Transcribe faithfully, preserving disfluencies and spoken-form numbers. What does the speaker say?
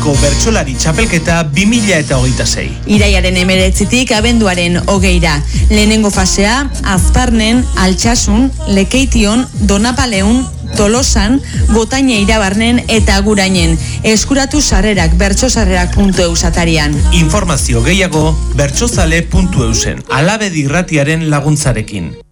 Euskadiko Bertsolari Txapelketa bi mila eta hogeita sei. Iraiaren hemeretzitik abenduaren hogeira. Lehenengo fasea, Azparnen, Altsasun, Lekeition, Donapaleun, Tolosan, Gotaine Irabarnen eta Agurainen. Eskuratu sarrerak bertsosarrerak puntu eus atarian. Informazio gehiago bertsozale puntu eusen. Alabedi irratiaren laguntzarekin.